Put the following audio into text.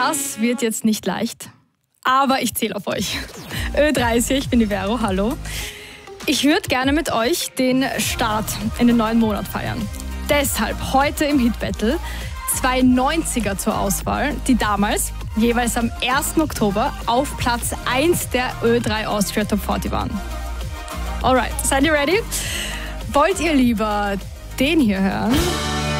Das wird jetzt nicht leicht, aber ich zähle auf euch. Ö3 ist hier, ich bin die Vero, hallo. Ich würde gerne mit euch den Start in den neuen Monat feiern. Deshalb heute im Hit Battle 2 90er zur Auswahl, die damals jeweils am 1. Oktober auf Platz 1 der Ö3 Austria Top 40 waren. Alright, seid ihr ready? Wollt ihr lieber den hier hören